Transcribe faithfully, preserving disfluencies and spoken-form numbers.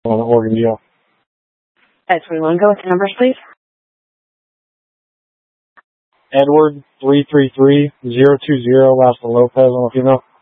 on the Oregon deal. That's where we want to go with the numbers, please. Edward three three three zero two zero, last of Lopez on the female.